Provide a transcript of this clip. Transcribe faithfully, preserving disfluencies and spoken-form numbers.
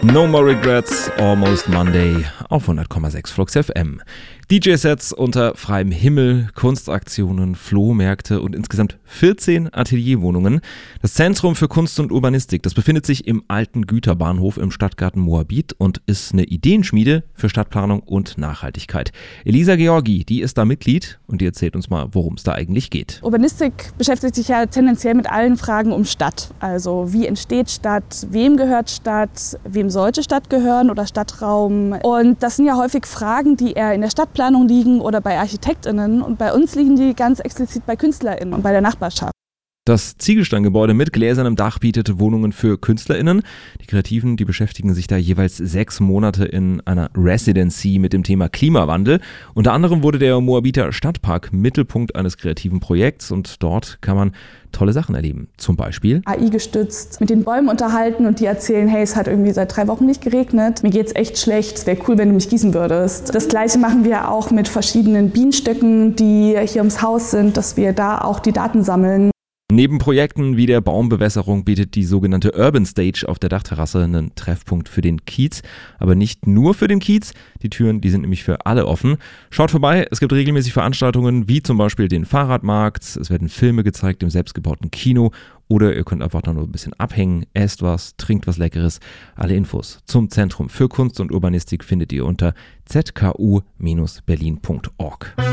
No More Regrets, Almost Monday auf hundert Komma sechs Flux F M. D J-Sets unter freiem Himmel, Kunstaktionen, Flohmärkte und insgesamt vierzehn Atelierwohnungen. Das Zentrum für Kunst und Urbanistik, das befindet sich im alten Güterbahnhof im Stadtgarten Moabit und ist eine Ideenschmiede für Stadtplanung und Nachhaltigkeit. Elisa Georgi, die ist da Mitglied und die erzählt uns mal, worum es da eigentlich geht. Urbanistik beschäftigt sich ja tendenziell mit allen Fragen um Stadt. Also wie entsteht Stadt, wem gehört Stadt, wem sollte Stadt gehören oder Stadtraum. Und das sind ja häufig Fragen, die eher in der Stadtplanung liegen oder bei ArchitektInnen. Und bei uns liegen die ganz explizit bei KünstlerInnen und bei der Nachbarschaft. Das Ziegelsteingebäude mit gläsernem Dach bietet Wohnungen für KünstlerInnen. Die Kreativen, die beschäftigen sich da jeweils sechs Monate in einer Residency mit dem Thema Klimawandel. Unter anderem wurde der Moabiter Stadtpark Mittelpunkt eines kreativen Projekts und dort kann man tolle Sachen erleben. Zum Beispiel A I gestützt mit den Bäumen unterhalten und die erzählen, hey, es hat irgendwie seit drei Wochen nicht geregnet, mir geht's echt schlecht, es wäre cool, wenn du mich gießen würdest. Das Gleiche machen wir auch mit verschiedenen Bienenstöcken, die hier ums Haus sind, dass wir da auch die Daten sammeln. Neben Projekten wie der Baumbewässerung bietet die sogenannte Urban Stage auf der Dachterrasse einen Treffpunkt für den Kiez. Aber nicht nur für den Kiez, die Türen, die sind nämlich für alle offen. Schaut vorbei, es gibt regelmäßig Veranstaltungen wie zum Beispiel den Fahrradmarkt, es werden Filme gezeigt im selbstgebauten Kino oder ihr könnt einfach nur ein bisschen abhängen, esst was, trinkt was Leckeres. Alle Infos zum Zentrum für Kunst und Urbanistik findet ihr unter z k u Bindestrich berlin Punkt org.